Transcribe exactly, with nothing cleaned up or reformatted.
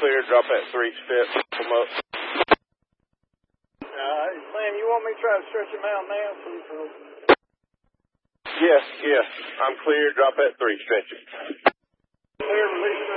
clear. Drop at three. Step. Come up. Uh, Sam, you want me to try to stretch him out now? Yes, yes. I'm clear. Drop at three. Stretch it. Clear, release